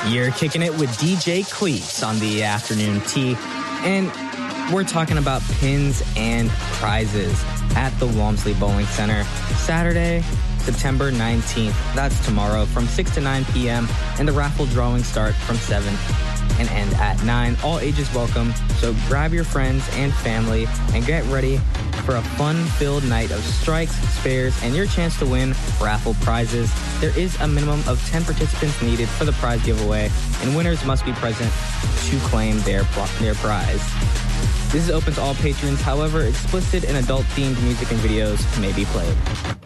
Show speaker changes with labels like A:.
A: You're kicking it with DJ Cleats on the afternoon tea, and we're talking about pins and prizes at the Walmsley Bowling Center, Saturday, September 19th. That's tomorrow from 6 to 9 p.m., and the raffle drawings start from 7 and end at 9. All ages welcome, so grab your friends and family and get ready for a fun-filled night of strikes, spares, and your chance to win raffle prizes. There is a minimum of 10 participants needed for the prize giveaway, and winners must be present to claim their prize. This is open to all patrons. However, explicit and adult-themed music and videos may be played.